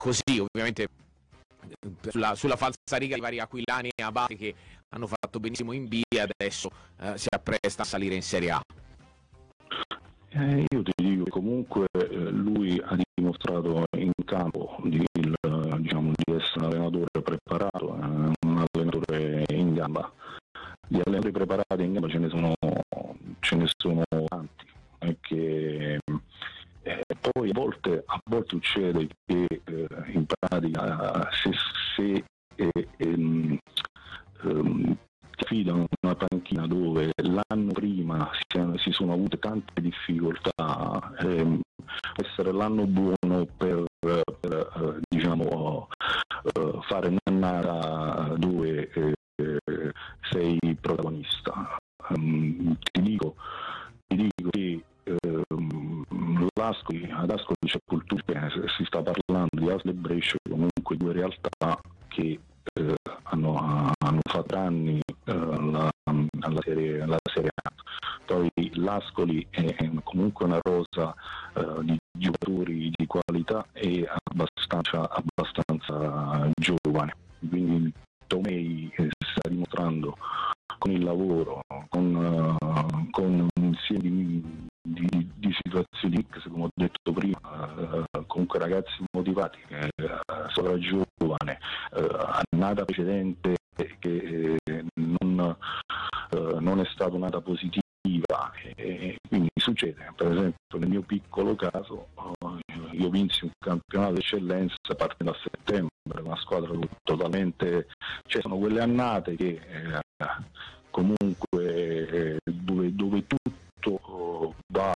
così ovviamente sulla falsariga di vari aquilani e abati che hanno fatto benissimo in B e adesso si appresta a salire in Serie A. Io ti dico che comunque lui ha dimostrato in campo di essere un allenatore preparato, un allenatore in gamba. Gli allenatori preparati in gamba ce ne sono tanti, perché poi a volte succede che in pratica se ti affidano una panchina dove l'anno prima si sono avute tante difficoltà, può essere l'anno buono per fare un'annata dove sei protagonista. Ti dico che ad Ascoli c'è cultura, si sta parlando di Ascoli e Brescia, comunque due realtà che hanno fatto anni alla Serie A. Poi l'Ascoli è comunque una rosa di giocatori di qualità e abbastanza giovane, quindi Tomei sta dimostrando con il lavoro, con un insieme di situazioni che, come ho detto prima, comunque ragazzi motivati, sopra giovane, annata precedente che non è stata un'annata positiva, e quindi succede. Per esempio nel mio piccolo caso io vinsi un campionato d'eccellenza partendo da settembre, una squadra totalmente, cioè sono quelle annate che comunque dove tutto va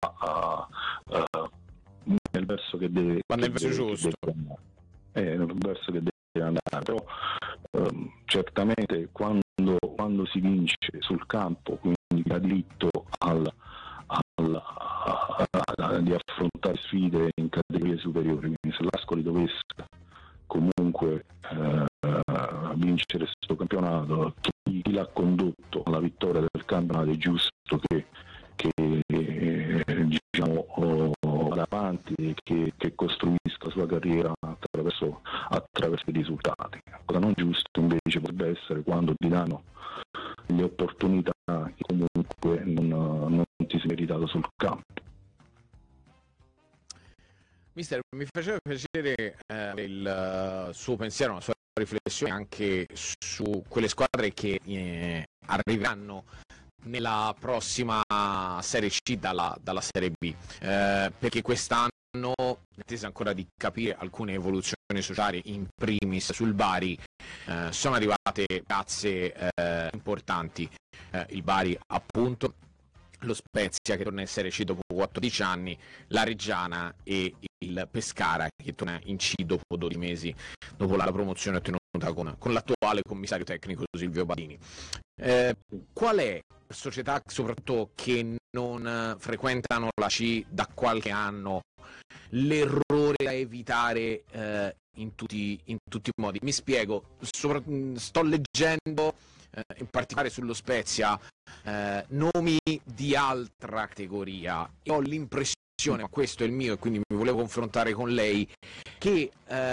nel verso che deve, quando è il verso giusto, nel verso che deve andare, però certamente quando si vince sul campo, quindi ha diritto di affrontare sfide in categorie superiori. Quindi se l'Ascoli dovesse comunque vincere questo campionato, chi l'ha condotto alla vittoria del campionato è giusto che vada avanti e che costruisca la sua carriera attraverso i risultati. Cosa non giusto invece potrebbe essere quando ti danno le opportunità che comunque non ti sei meritato sul campo. Mister, mi faceva piacere il suo pensiero, la sua riflessione anche su quelle squadre che arriveranno nella prossima Serie C dalla Serie B, perché quest'anno, in attesa ancora di capire alcune evoluzioni sociali, in primis sul Bari, sono arrivate piazze importanti, il Bari appunto, lo Spezia che torna in Serie C dopo 14 anni, la Reggiana e il Pescara che torna in C dopo 12 mesi, dopo la promozione ottenuta con l'attuale commissario tecnico Silvio Badini. Qual è la società soprattutto che non frequentano la C da qualche anno l'errore da evitare in tutti i modi? Mi spiego, sto leggendo in particolare sullo Spezia nomi di altra categoria e ho l'impressione, ma questo è il mio e quindi mi volevo confrontare con lei, che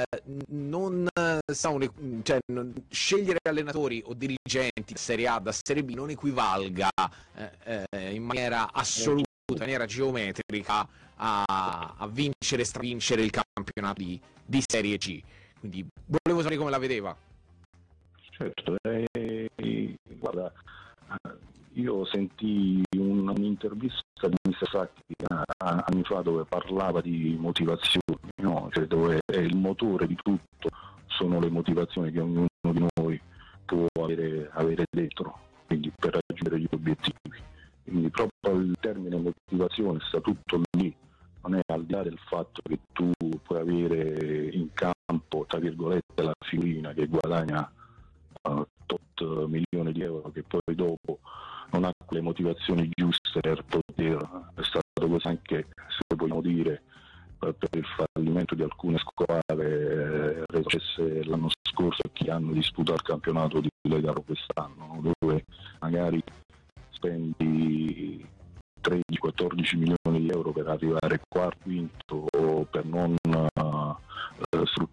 scegliere allenatori o dirigenti da Serie A, da Serie B non equivalga in maniera assoluta, in maniera geometrica a vincere e stravincere il campionato di Serie C. Quindi volevo sapere come la vedeva. Certo, guarda, io sentii un'intervista di Mr. Sacchi anni fa dove parlava di motivazioni, no? Cioè dove il motore di tutto sono le motivazioni che ognuno di noi può avere dentro, quindi per raggiungere gli obiettivi. Quindi proprio il termine motivazione sta tutto lì, non è al di là del fatto che tu puoi avere in campo, tra virgolette, la figurina che guadagna tot milioni di euro, che poi dopo non ha le motivazioni giuste per poter. È stato così anche, se vogliamo dire, per il fallimento di alcune squadre retrocesse l'anno scorso e che hanno disputato il campionato di Lega Pro quest'anno, dove magari spendi 13-14 milioni di euro per arrivare quarto, quinto, per non sfruttare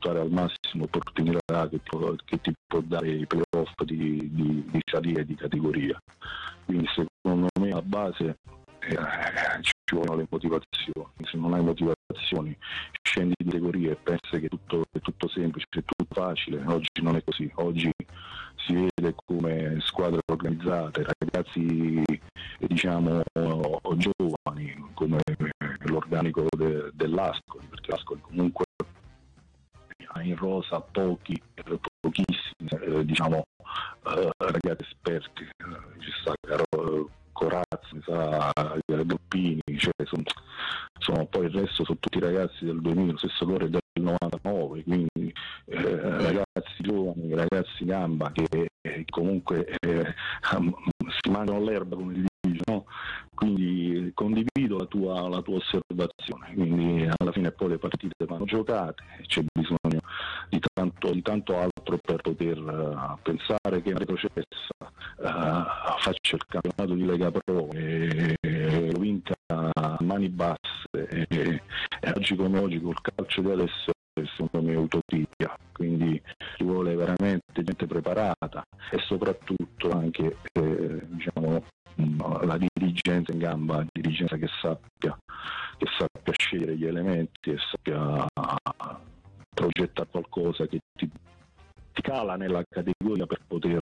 sfruttare al massimo l'opportunità che ti può dare i playoff di salire di categoria. Quindi secondo me alla base ci vogliono le motivazioni. Se non hai motivazioni scendi di categoria e pensi che è tutto semplice, è tutto facile. Oggi non è così. Oggi si vede come squadre organizzate, ragazzi diciamo giovani, come l'organico dell'Ascoli, perché l'Ascoli comunque ha in rosa pochissimi diciamo ragazzi esperti. Ci sta Corazzi, Gruppini, cioè sono poi il resto sono tutti ragazzi del 2000, lo stesso loro è del 99, quindi ragazzi giovani, ragazzi gamba che comunque si mangiano l'erba, come si dice, no? Quindi condivido la tua osservazione, quindi alla fine poi le partite vanno giocate, c'è bisogno di tanto altro per poter pensare che una retrocessa faccia il campionato di Lega Pro e lo vinca a mani basse e oggi come oggi col calcio di adesso secondo me è utopia, quindi ci vuole veramente gente preparata e soprattutto anche diciamo la dirigenza in gamba, la dirigenza che sappia scegliere gli elementi e sappia progettare qualcosa che ti cala nella categoria per poter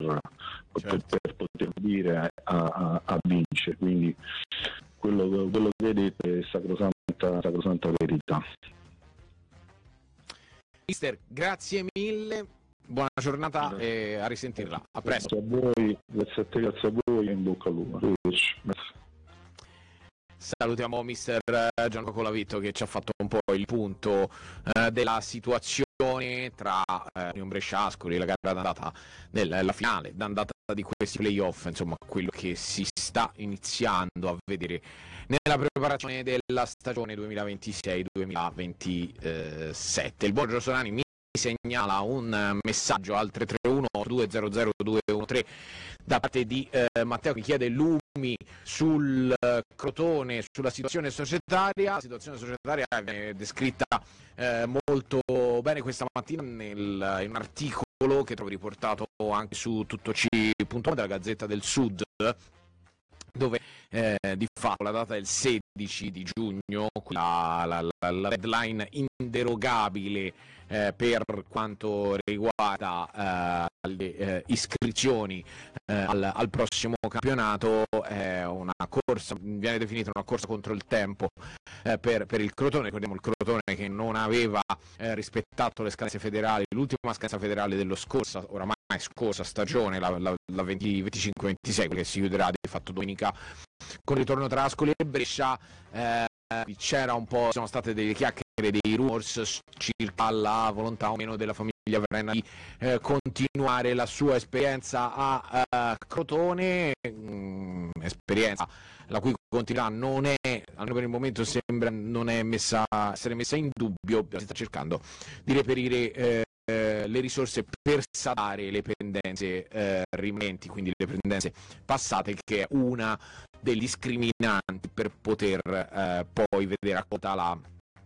dire a vincere. Quindi quello che vedete è sacrosanta verità. Mister, grazie mille, buona giornata e a risentirla. A presto. Grazie a te, grazie a voi e in bocca al lupo. Salutiamo mister Gianluca Colavitto che ci ha fatto un po' il punto della situazione tra Union Brescia Ascoli, la gara d'andata la finale d'andata di questi playoff, insomma quello che si sta iniziando a vedere nella preparazione della stagione 2026-2027. Il buon Rosolani mi segnala un messaggio al 331-200-213 da parte di Matteo che chiede lumi sul Crotone, sulla situazione societaria. La situazione societaria viene descritta molto bene questa mattina in un articolo che trovo riportato anche su tuttoc.com della Gazzetta del Sud, dove di fatto la data del 16 di giugno, la deadline inderogabile per quanto riguarda le iscrizioni al prossimo campionato, è una corsa, viene definita una corsa contro il tempo per il Crotone. Ricordiamo il Crotone che non aveva rispettato le scadenze federali, l'ultima scadenza federale dello oramai scorsa stagione, la 25-26, che si chiuderà di fatto domenica con il ritorno tra Ascoli e Brescia. C'era un po', sono state delle chiacchiere, dei rumors circa la volontà o meno della famiglia Verena di continuare la sua esperienza a Crotone, esperienza la cui continuità non è, almeno per il momento sembra non è essere messa in dubbio. Si sta cercando di reperire le risorse per salare le pendenze rimanenti, quindi le pendenze passate, che è una degli scriminanti per poter poi vedere accolta la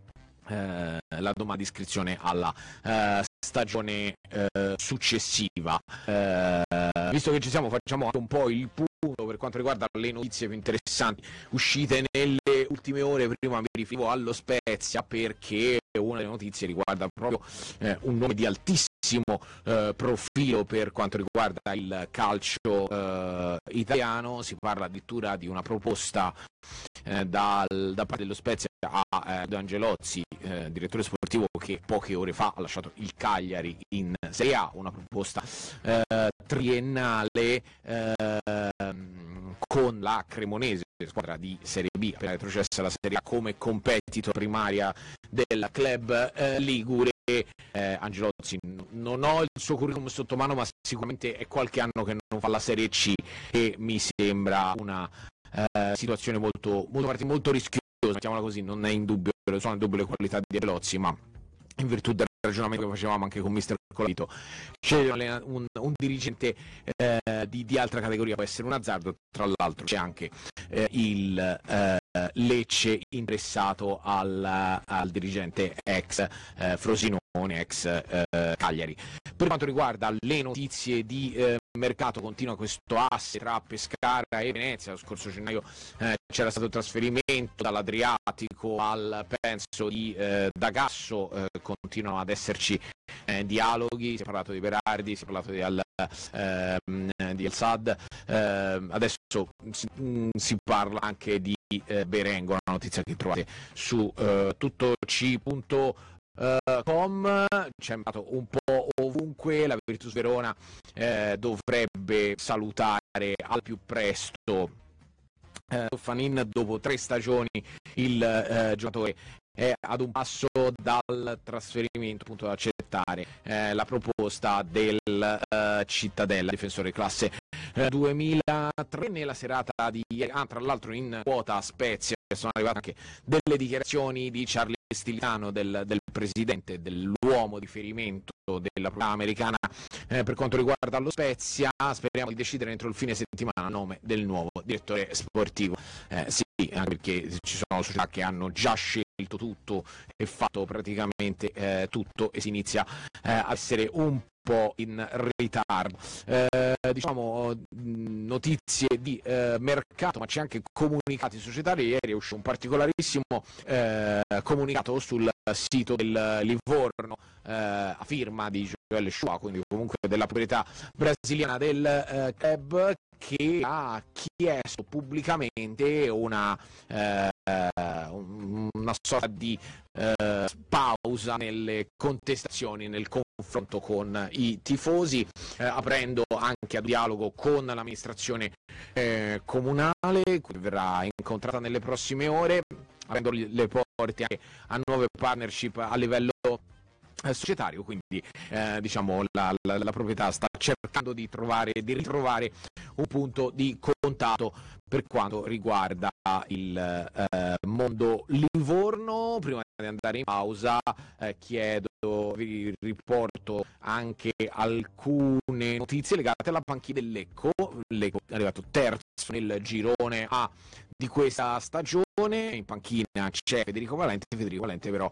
domanda di iscrizione alla stagione successiva. Visto che ci siamo, facciamo anche un po' il punto per quanto riguarda le notizie più interessanti uscite nelle ultime ore. Prima mi riferivo allo Spezia perché una delle notizie riguarda proprio un nome di altissimo profilo per quanto riguarda il calcio italiano. Si parla addirittura di una proposta da parte dello Spezia a Angelozzi, direttore sportivo che poche ore fa ha lasciato il Cagliari in Serie A, una proposta triennale con la Cremonese, squadra di Serie B appena retrocessa alla Serie A, come competitor primaria del club ligure. Angelozzi non ho il suo curriculum sotto mano, ma sicuramente è qualche anno che non fa la Serie C e mi sembra una situazione molto rischiosa, mettiamola così. Non è in dubbio, sono in dubbio le qualità di Angelozzi, ma in virtù del ragionamento che facevamo anche con mister Colavito, scegliere un dirigente di altra categoria può essere un azzardo. Tra l'altro c'è anche il Lecce interessato al dirigente ex Frosinone ex Cagliari. Per quanto riguarda le notizie di mercato, continua questo asse tra Pescara e Venezia. Lo scorso gennaio c'era stato il trasferimento dall'Adriatico al penso di D'Agasso, continuano ad esserci dialoghi, si è parlato di Berardi, si è parlato di El Sad, adesso si parla anche di Berengo, una notizia che trovate su tuttoc.com. C'è andato un po' ovunque. La Virtus Verona dovrebbe salutare al più presto Fanin dopo 3 stagioni. Il giocatore è ad un passo dal trasferimento, appunto, da accettare la proposta del Cittadella, difensore classe 2003. Nella serata di ieri, tra l'altro in quota Spezia, sono arrivate anche delle dichiarazioni di Charlie Stiliano, del presidente, dell'uomo di riferimento della proprietà americana per quanto riguarda lo Spezia. Speriamo di decidere entro il fine settimana il nome del nuovo direttore sportivo. Sì, anche perché ci sono società che hanno già scelto tutto e fatto praticamente tutto, e si inizia a essere un po' in ritardo. Diciamo notizie di mercato, ma c'è anche comunicati societari. Ieri è uscito un particolarissimo comunicato sul sito del Livorno a firma di Joel Chua, quindi comunque della proprietà brasiliana del club, che ha chiesto pubblicamente una sorta di pausa nelle contestazioni, nel confronto con i tifosi, aprendo anche a dialogo con l'amministrazione comunale, che verrà incontrata nelle prossime ore, aprendo le porte anche a nuove partnership a livello societario. Quindi diciamo la proprietà sta cercando di ritrovare un punto di contatto per quanto riguarda il mondo Livorno. Prima di andare in pausa vi riporto anche alcune notizie legate alla panchina del Lecco. Lecco è arrivato terzo nel girone A di questa stagione. In panchina c'è Federico Valente però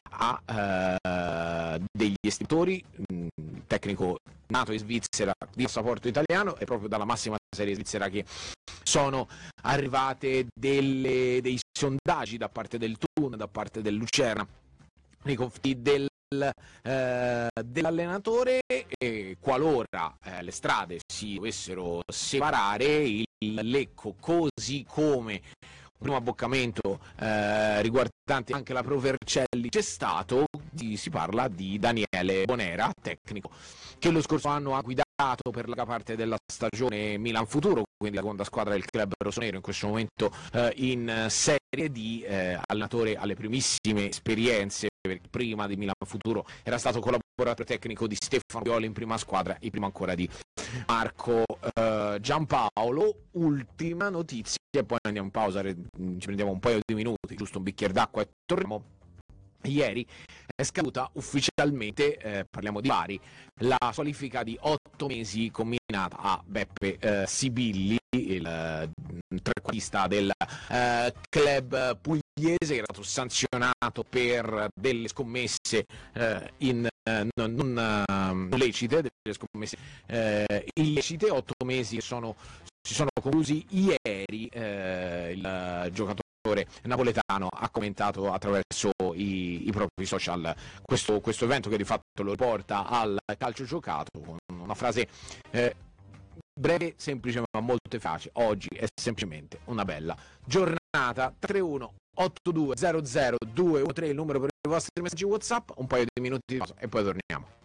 ha degli estintori, tecnico nato in Svizzera di passaporto italiano, e proprio dalla massima serie svizzera che sono arrivate dei sondaggi da parte del Thun, da parte del Lucerna nei confronti dell'allenatore, e qualora le strade si dovessero separare, il Lecco, così come primo abboccamento riguardante anche la Pro Vercelli c'è stato, si parla di Daniele Bonera, tecnico che lo scorso anno ha guidato per la parte della stagione Milan Futuro, quindi la seconda squadra del club rossonero, in questo momento in Serie D, allenatore alle primissime esperienze, perché prima di Milan Futuro era stato collaboratore tecnico di Stefano Violi in prima squadra e prima ancora di Marco Giampaolo. Ultima notizia e poi andiamo in pausa, ci prendiamo un paio di minuti, giusto un bicchiere d'acqua e torniamo. Ieri è scaduta ufficialmente, parliamo di Bari, la qualifica di 8 mesi combinata a Beppe Sibilli, il trequartista del club pugliese, che era stato sanzionato per delle scommesse non lecite, delle scommesse illecite. 8 mesi si sono conclusi ieri. Il giocatore napoletano ha commentato attraverso i propri social questo evento, che di fatto lo riporta al calcio giocato, con una frase breve, semplice ma molto efficace: oggi è semplicemente una bella giornata. 331 82 00 213 il numero per i vostri messaggi WhatsApp. Un paio di minuti di pausa e poi torniamo.